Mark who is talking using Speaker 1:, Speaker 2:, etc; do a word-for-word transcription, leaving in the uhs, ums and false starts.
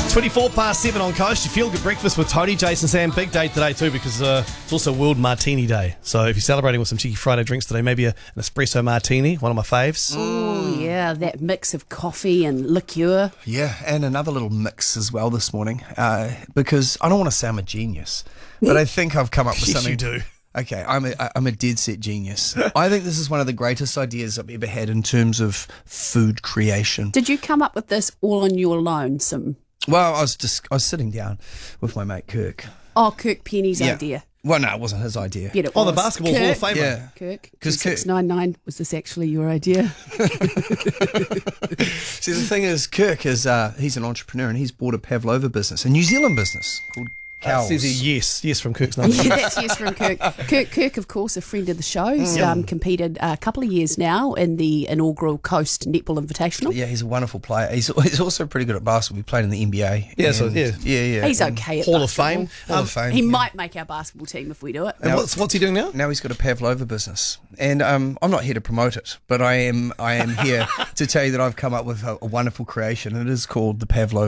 Speaker 1: twenty-four past seven on Coast. You feel good breakfast with Tony, Jason, Sam. Big day today too because uh, it's also World Martini Day. So if you're celebrating with some cheeky Friday drinks today, maybe a, an espresso martini, one of my faves.
Speaker 2: Oh, yeah, that mix of coffee and liqueur.
Speaker 3: Yeah, and another little mix as well this morning uh, because I don't want to sound a genius, but I think I've come up with
Speaker 1: Yes,
Speaker 3: something.
Speaker 1: you do.
Speaker 3: Okay, I'm a, I'm a dead set genius. I think this is one of the greatest ideas I've ever had in terms of food creation.
Speaker 2: Did you come up with this all on your lonesome?
Speaker 3: Well, I was just I was sitting down with my mate Kirk.
Speaker 2: Oh, Kirk Penny's
Speaker 3: Yeah.
Speaker 2: idea.
Speaker 3: Well, no, it wasn't his idea.
Speaker 2: Yet it
Speaker 1: Oh, the
Speaker 2: was.
Speaker 1: Basketball
Speaker 2: Kirk,
Speaker 1: Hall of Famer.
Speaker 3: Yeah.
Speaker 2: Kirk,
Speaker 3: 'Cause Kirk-
Speaker 2: six nine nine, was this actually your idea?
Speaker 3: See, the thing is, Kirk is uh, he's an entrepreneur and he's bought a Pavlova business, a New Zealand business called
Speaker 1: That
Speaker 3: Cows.
Speaker 1: says he, yes, yes from Kirk's number.
Speaker 2: Yeah, that's yes from Kirk. Kirk, Kirk, of course, a friend of the show. He's um, competed a couple of years now in the inaugural Coast Netball Invitational.
Speaker 3: Yeah, he's a wonderful player. He's he's also pretty good at basketball. He played in the N B A.
Speaker 1: Yeah, so-
Speaker 3: and-
Speaker 1: yeah.
Speaker 3: yeah, yeah.
Speaker 2: He's
Speaker 3: and
Speaker 2: okay at
Speaker 1: Hall of
Speaker 2: basketball.
Speaker 1: Fame.
Speaker 3: Hall
Speaker 1: Um,
Speaker 3: of Fame.
Speaker 2: He
Speaker 3: yeah.
Speaker 2: might make our basketball team if we do it.
Speaker 1: And what's, what's he doing now?
Speaker 3: Now he's got a Pavlova business, and um, I'm not here to promote it, but I am I am here to tell you that I've come up with a, a wonderful creation. It is called the Pavlova